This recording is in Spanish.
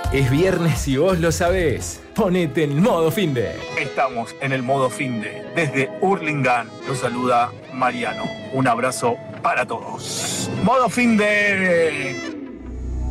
Es viernes y vos lo sabés. Ponete en modo finde. Estamos en el modo finde. Desde Hurlingham los saluda Mariano. Un abrazo para todos. ¡Modo finde!